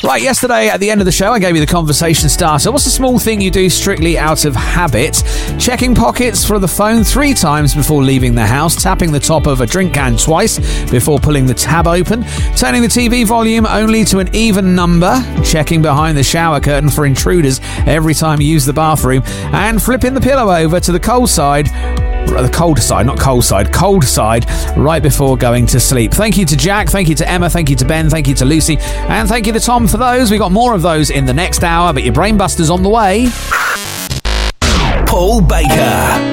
Right, yesterday at the end of the show, I gave you the conversation starter. What's a small thing you do strictly out of habit? Checking pockets for the phone 3 times before leaving the house, tapping the top of a drink can twice before pulling the tab open, turning the TV volume only to an even number, checking behind the shower curtain for intruders every time you use the bathroom, and flipping the pillow over to the cold side right before going to sleep. Thank you to Jack, thank you to Emma, thank you to Ben, thank you to Lucy, and thank you to Tom for those. We got more of those in the next hour, but your Brainbuster's on the way. Paul Baker.